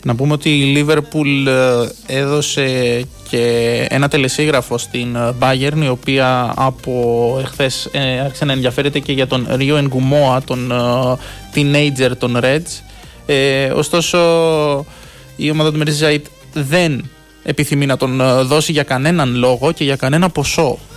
Να πούμε ότι η Λίβερπουλ έδωσε και ένα τελεσίγραφο στην Bayern, η οποία από εχθές άρχισε να ενδιαφέρεται και για τον Ρίο Ενγκουμόα, τον teenager των Reds. Ωστόσο η ομάδα του Merseyside δεν επιθυμεί να τον δώσει για κανέναν λόγο και για κανένα ποσό